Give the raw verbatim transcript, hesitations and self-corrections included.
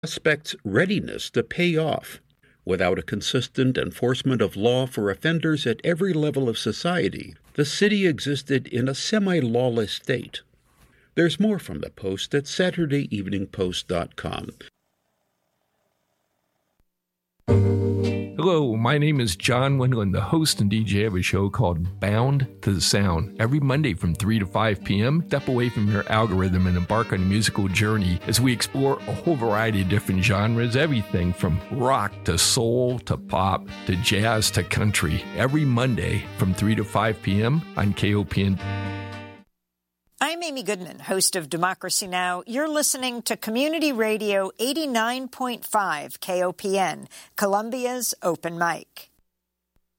suspects' readiness to pay off. Without a consistent enforcement of law for offenders at every level of society, the city existed in a semi-lawless state. There's more from the Post at saturday evening post dot com. Hello, my name is John Wendland, the host and D J of a show called Bound to the Sound. Every Monday from three to five p.m., step away from your algorithm and embark on a musical journey as we explore a whole variety of different genres, everything from rock to soul to pop to jazz to country. Every Monday from three to five p.m. on K O P N. I'm Amy Goodman, host of Democracy Now! You're listening to Community Radio eighty-nine point five K O P N, Columbia's Open Mic.